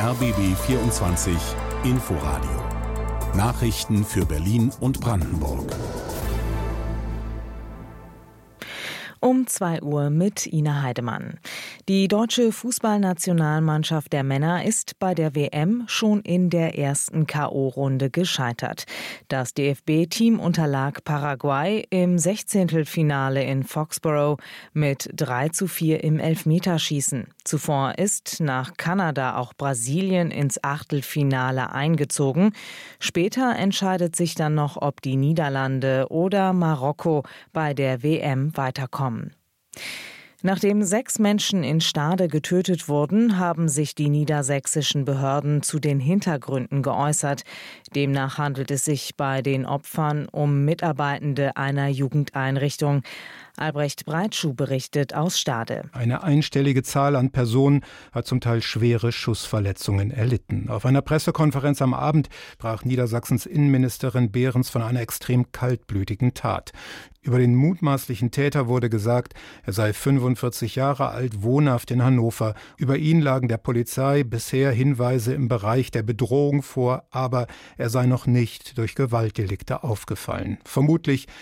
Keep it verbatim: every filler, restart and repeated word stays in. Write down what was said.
R B B vierundzwanzig Inforadio. Nachrichten für Berlin und Brandenburg. Um zwei Uhr mit Ina Heidemann. Die deutsche Fußballnationalmannschaft der Männer ist bei der W M schon in der ersten K O-Runde gescheitert. Das D F B-Team unterlag Paraguay im Sechzehntelfinale in Foxborough mit drei zu vier im Elfmeterschießen. Zuvor ist nach Kanada auch Brasilien ins Achtelfinale eingezogen. Später entscheidet sich dann noch, ob die Niederlande oder Marokko bei der W M weiterkommen. Nachdem sechs Menschen in Stade getötet wurden, haben sich die niedersächsischen Behörden zu den Hintergründen geäußert. Demnach handelt es sich bei den Opfern um Mitarbeitende einer Jugendeinrichtung. Albrecht Breitschuh berichtet aus Stade. Eine einstellige Zahl an Personen hat zum Teil schwere Schussverletzungen erlitten. Auf einer Pressekonferenz am Abend sprach Niedersachsens Innenministerin Behrens von einer extrem kaltblütigen Tat. Über den mutmaßlichen Täter wurde gesagt, er sei fünfundvierzig Jahre alt, wohnhaft in Hannover. Über ihn lagen der Polizei bisher Hinweise im Bereich der Bedrohung vor, aber er sei noch nicht durch Gewaltdelikte aufgefallen. Vermutlich